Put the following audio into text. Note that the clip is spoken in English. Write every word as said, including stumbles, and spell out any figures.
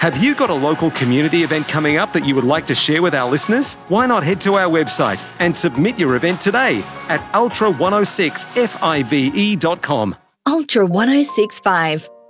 Have you got a local community event coming up that you would like to share with our listeners? Why not head to our website and submit your event today at ultra one oh six five e dot com. Ultra one oh six point five.